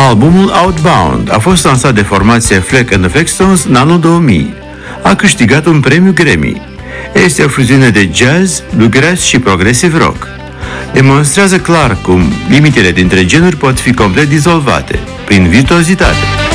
Albumul Outbound a fost lansat de formația Fleck and the Flexstones în anul 2000. A câștigat un premiu Grammy. Este o fuziune de jazz, bluegrass și progressive rock. Demonstrează clar cum limitele dintre genuri pot fi complet dizolvate, prin virtuozitate.